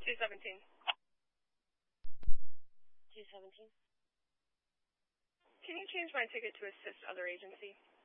217. 217. Can you change my ticket to assist other agency?